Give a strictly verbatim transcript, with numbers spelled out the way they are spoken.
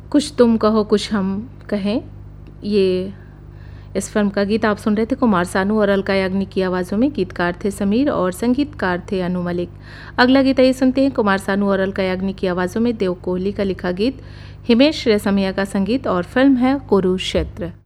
कुछ तुम कहो कुछ हम कहें, ये इस फिल्म का गीत आप सुन रहे थे कुमार सानू और अलका याग्निक की आवाज़ों में। गीतकार थे समीर और संगीतकार थे अनु मलिक। अगला गीत आइए सुनते हैं कुमार सानू और अलका याग्निक की आवाज़ों में देव कोहली का लिखा गीत, हिमेश रेशमिया का संगीत और फिल्म है कुरुक्षेत्र।